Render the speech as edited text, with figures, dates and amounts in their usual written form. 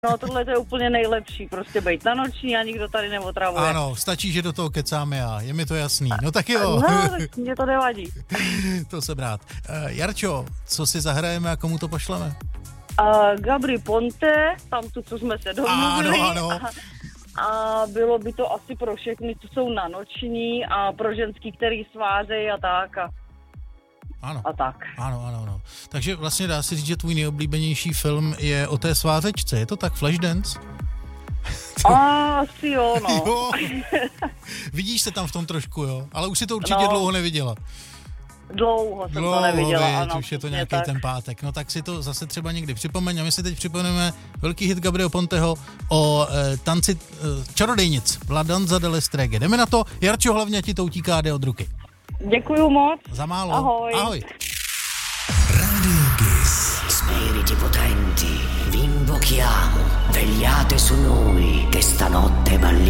No, tohle to je úplně nejlepší, prostě bejt na noční a nikdo tady neotravuje. Ano, stačí, že do toho kecám já, je mi to jasný. No tak jo. No, tak mě to nevadí. To jsem rád. Jarčo, co si zahrajeme a komu to pošleme? Gabry Ponte, tam tu, co jsme se domluvili. Ano. A bylo by to asi pro všechny, co jsou na noční a pro ženský, který svářejí a tak. Ano. A tak. Ano. Takže vlastně dá se říct, že tvůj nejoblíbenější film je o té svářečce. Je to tak? Flashdance? Asi jo, no. Jo. Vidíš se tam v tom trošku, jo? Ale už si to určitě dlouho neviděla. Dlouho jsem to neviděla, ano. Už je to nějaký ten pátek. No tak si to zase třeba někdy připomeň. A my si teď připomeneme velký hit Gabriela Ponteho o tanci čarodejnic. La danza delle streghe. Jdeme na to. Jarčo, hlavně ti to utíká, jde od ruky. Děkuju moc. Za málo. Ahoj. Ahoj. Radio Kiss. Spiriti potenti, vi invochiamo, vegliate su noi, che stanotte balliamo.